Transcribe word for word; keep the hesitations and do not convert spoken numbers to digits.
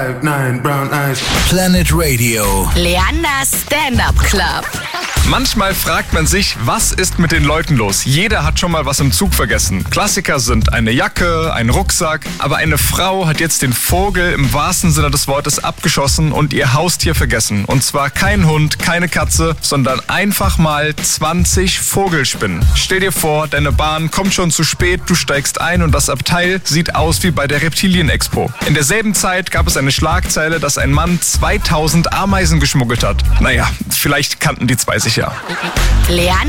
Nine brown eyes. Planet Radio. Leanders Stand-Up Club. Manchmal fragt man sich, was ist mit den Leuten los? Jeder hat schon mal was im Zug vergessen. Klassiker sind eine Jacke, ein Rucksack, aber eine Frau hat jetzt den Vogel im wahrsten Sinne des Wortes abgeschossen und ihr Haustier vergessen. Und zwar kein Hund, keine Katze, sondern einfach mal zwanzig Vogelspinnen. Stell dir vor, deine Bahn kommt schon zu spät, du steigst ein und das Abteil sieht aus wie bei der Reptilien-Expo. In derselben Zeit gab es eine Schlagzeile, dass ein Mann zweitausend Ameisen geschmuggelt hat. Naja, vielleicht kannten die zwei sich ja. Leander